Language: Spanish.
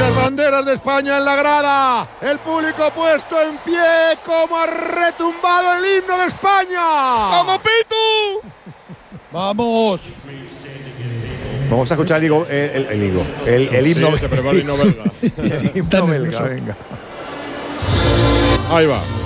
Muchas banderas de España en la grada. El público puesto en pie. Como ha retumbado el himno de España. ¡Vamos, Pitu! ¡Vamos! Vamos a escuchar el himno. Sí, se prepara el himno belga. El himno belga, venga. Ahí va.